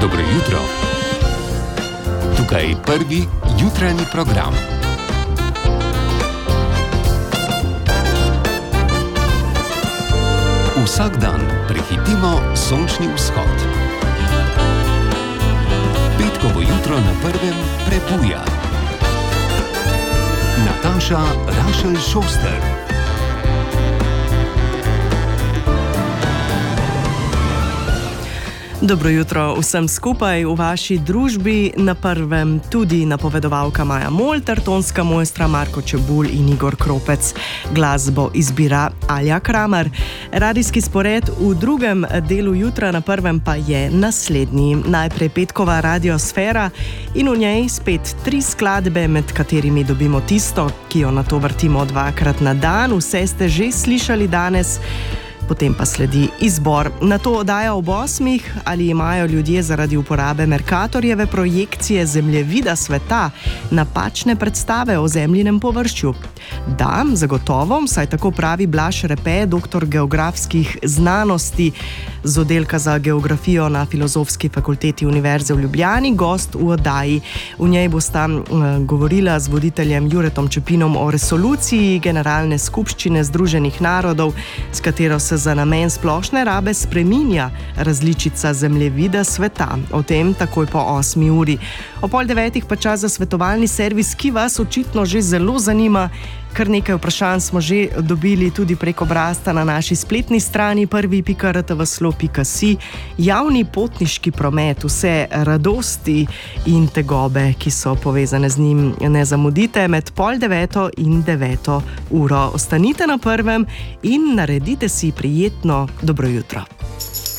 Dobro jutro. Tukaj prvi jutranji program. Vsak dan prehitimo sončni vzhod. Petkovo jutro na prvem prebuja. Nataša Rašel Šoster. Dobro jutro vsem skupaj v vaši družbi. Na prvem tudi napovedovalka Maja Molter, tonska mojstra Marko Čebulj in Igor Kropec. Glasbo izbira Alja Kramer. Radijski spored v drugem delu jutra, na prvem pa je naslednji. Najprej petkova radiosfera in v njej spet 3 skladbe, med katerimi dobimo tisto, ki jo nato vrtimo 2-krat na dan. Vse ste že slišali danes. Potem pa sledi izbor. Na to oddaja ob 8, ali imajo ljudje zaradi uporabe Mercatorjeve projekcije zemljevida sveta napačne predstave o zemljinem površju. Da, zagotovo, saj tako pravi Blaž Repe, doktor geografskih znanosti z oddelka za geografijo na Filozofski fakulteti Univerze v Ljubljani, gost v oddaji. V njej bosta govorila z voditeljem Juretom Čepinom o resoluciji Generalne skupščine Združenih narodov, s katero se za namen splošne rabe spreminja različica zemljevida sveta. O tem takoj po 8 uri. O 8:30 pa čas za svetovalni servis, ki vas očitno že zelo zanima. Kar nekaj vprašanj smo že dobili tudi prek obrazca na naši spletni strani prvi.rtvslo.si. Javni potniški promet, vse radosti in tegobe, ki so povezane z njim, ne zamudite med 8:30 in 9 uro. Ostanite na prvem in naredite si prijetno dobro jutro.